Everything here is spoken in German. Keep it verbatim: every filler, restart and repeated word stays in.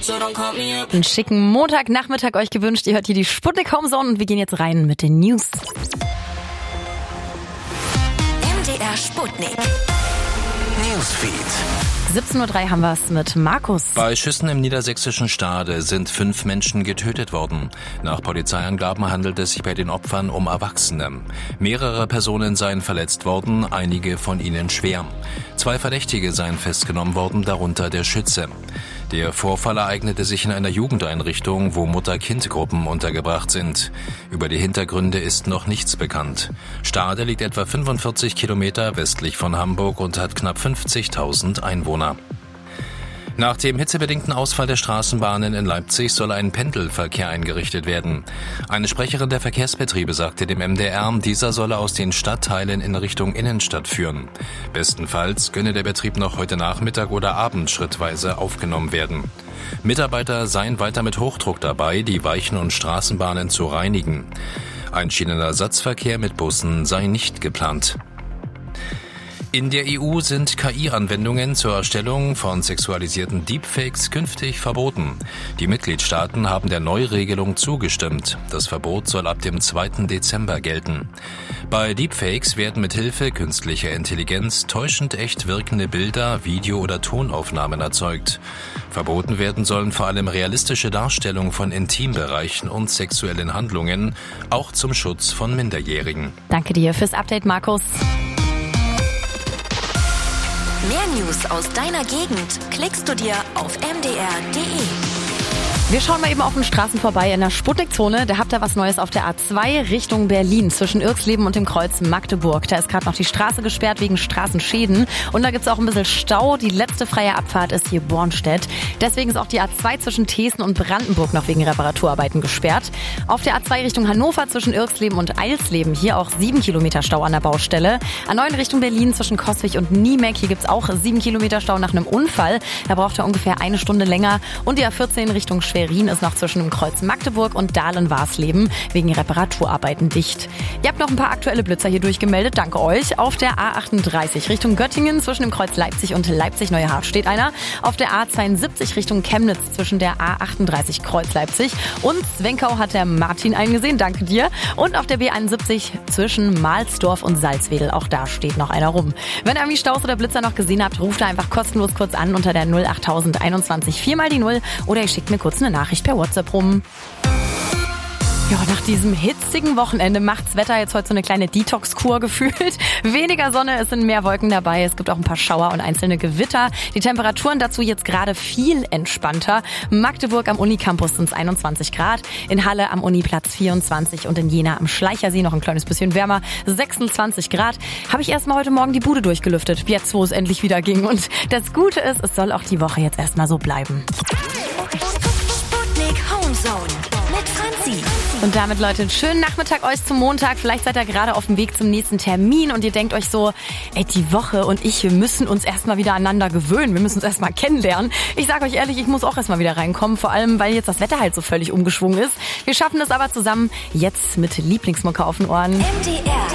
Einen schicken Montagnachmittag euch gewünscht. Ihr hört hier die Sputnik Homezone und wir gehen jetzt rein mit den News. M D R Sputnik Newsfeed. siebzehn Uhr drei haben wir es mit Markus. Bei Schüssen im niedersächsischen Stade sind fünf Menschen getötet worden. Nach Polizeiangaben handelt es sich bei den Opfern um Erwachsene. Mehrere Personen seien verletzt worden, einige von ihnen schwer. Zwei Verdächtige seien festgenommen worden, darunter der Schütze. Der Vorfall ereignete sich in einer Jugendeinrichtung, wo Mutter-Kind-Gruppen untergebracht sind. Über die Hintergründe ist noch nichts bekannt. Stade liegt etwa fünfundvierzig Kilometer westlich von Hamburg und hat knapp fünfzigtausend Einwohner. Nach dem hitzebedingten Ausfall der Straßenbahnen in Leipzig soll ein Pendelverkehr eingerichtet werden. Eine Sprecherin der Verkehrsbetriebe sagte dem M D R, dieser solle aus den Stadtteilen in Richtung Innenstadt führen. Bestenfalls könne der Betrieb noch heute Nachmittag oder Abend schrittweise aufgenommen werden. Mitarbeiter seien weiter mit Hochdruck dabei, die Weichen und Straßenbahnen zu reinigen. Ein Schienenersatzverkehr mit Bussen sei nicht geplant. In der E U sind K I-Anwendungen zur Erstellung von sexualisierten Deepfakes künftig verboten. Die Mitgliedstaaten haben der Neuregelung zugestimmt. Das Verbot soll ab dem zweiten Dezember gelten. Bei Deepfakes werden mit Hilfe künstlicher Intelligenz täuschend echt wirkende Bilder, Video- oder Tonaufnahmen erzeugt. Verboten werden sollen vor allem realistische Darstellungen von Intimbereichen und sexuellen Handlungen, auch zum Schutz von Minderjährigen. Danke dir fürs Update, Markus. Mehr News aus deiner Gegend klickst du dir auf m d r punkt d e. Wir schauen mal eben auf den Straßen vorbei in der Sputnikzone. Da habt ihr was Neues auf der A zwei Richtung Berlin zwischen Irxleben und dem Kreuz Magdeburg. Da ist gerade noch die Straße gesperrt wegen Straßenschäden. Und da gibt's auch ein bisschen Stau. Die letzte freie Abfahrt ist hier Bornstedt. Deswegen ist auch die A zwei zwischen Thesen und Brandenburg noch wegen Reparaturarbeiten gesperrt. Auf der A zwei Richtung Hannover zwischen Irxleben und Eilsleben hier auch sieben Kilometer Stau an der Baustelle. A neun Richtung Berlin zwischen Coswig und Niemek. Hier gibt's auch sieben Kilometer Stau nach einem Unfall. Da braucht er ungefähr eine Stunde länger. Und die A vierzehn Richtung Schwerin ist noch zwischen dem Kreuz Magdeburg und Dahlen-Warsleben wegen Reparaturarbeiten dicht. Ihr habt noch ein paar aktuelle Blitzer hier durchgemeldet, danke euch. Auf der A achtunddreißig Richtung Göttingen zwischen dem Kreuz Leipzig und Leipzig-Neuhardt steht einer. Auf der A zweiundsiebzig Richtung Chemnitz zwischen der A achtunddreißig Kreuz Leipzig und Zwenkau hat der Martin eingesehen, danke dir. Und auf der B einundsiebzig zwischen Mahlsdorf und Salzwedel, auch da steht noch einer rum. Wenn ihr irgendwie Staus oder Blitzer noch gesehen habt, ruft da einfach kostenlos kurz an unter der null achttausend einundzwanzig vier mal die null oder ihr schickt mir kurz eine Nachricht per WhatsApp rum. Ja, nach diesem hitzigen Wochenende macht's Wetter jetzt heute so eine kleine Detox-Kur gefühlt. Weniger Sonne, es sind mehr Wolken dabei. Es gibt auch ein paar Schauer und einzelne Gewitter. Die Temperaturen dazu jetzt gerade viel entspannter. Magdeburg am Unicampus sind es einundzwanzig Grad. In Halle am Uniplatz vierundzwanzig und in Jena am Schleichersee noch ein kleines bisschen wärmer. sechsundzwanzig Grad. Habe ich erstmal heute Morgen die Bude durchgelüftet. Jetzt, wo es endlich wieder ging. Und das Gute ist, es soll auch die Woche jetzt erstmal so bleiben. Sputnik Homezone mit Franzi. Und damit, Leute, einen schönen Nachmittag euch zum Montag. Vielleicht seid ihr gerade auf dem Weg zum nächsten Termin und ihr denkt euch so, ey, die Woche und ich, wir müssen uns erstmal wieder aneinander gewöhnen. Wir müssen uns erstmal kennenlernen. Ich sage euch ehrlich, ich muss auch erstmal wieder reinkommen. Vor allem, weil jetzt das Wetter halt so völlig umgeschwungen ist. Wir schaffen es aber zusammen jetzt mit Lieblingsmucke auf den Ohren. M D R